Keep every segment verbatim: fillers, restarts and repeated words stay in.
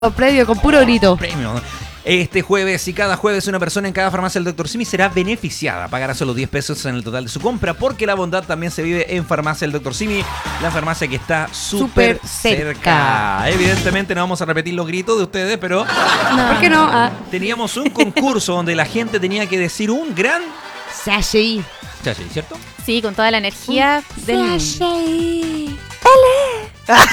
Previo, con puro grito. Premio. Este jueves y cada jueves una persona en cada farmacia del doctor Simi será beneficiada. Pagará solo diez pesos en el total de su compra porque la bondad también se vive en farmacia del doctor Simi, la farmacia que está súper cerca. cerca. Evidentemente no vamos a repetir los gritos de ustedes, pero no. ¿Por qué no? Ah. Teníamos un concurso donde la gente tenía que decir un gran Sashay. Sashay, ¿cierto? Sí, con toda la energía un del Sashay. ¡Dale!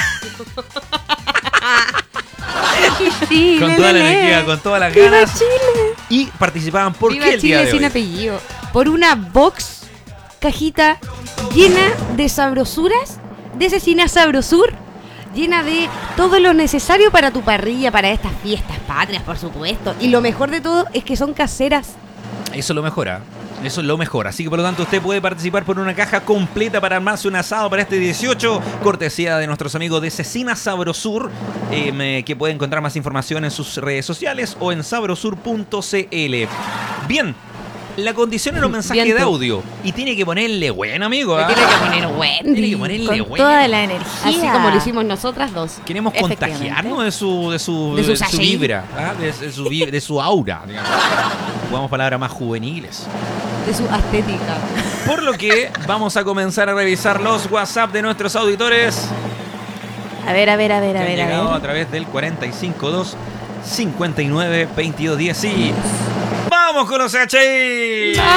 Chile, con toda lele. la energía, con todas las ¡Viva ganas. Chile! Y participaban por Viva qué el Chile día de sin hoy. apellido. Por una box, cajita llena de sabrosuras, de Cecina Sabrosur, llena de todo lo necesario para tu parrilla, para estas fiestas patrias, por supuesto. Y lo mejor de todo es que son caseras. Eso lo mejora. Eso es lo mejor. Así que por lo tanto usted puede participar por una caja completa para armarse un asado para este dieciocho. Cortesía de nuestros amigos de Cecina Sabrosur. Eh, que puede encontrar más información en sus redes sociales o en sabrosur punto c l. Bien. La condición era un mensaje Viento. de audio. Y tiene que ponerle bueno, amigo. Le ¿ah? tiene que poner Wendy. Tiene que ponerle con bueno. toda la energía. Así como lo hicimos nosotras dos. Queremos Efectivamente. contagiarnos de su, de su, De su de su sachet. vibra, ¿ah? de, de su, vi- de su aura. Digamos. Jugamos palabras más juveniles. De su estética. Por lo que vamos a comenzar a revisar los WhatsApp de nuestros auditores A ver, a ver, a ver, que a han ver, a llegado a ver. través del cuarenta y cinco dos cincuenta y nueve veintidós diez. Y ¡vamos con los H!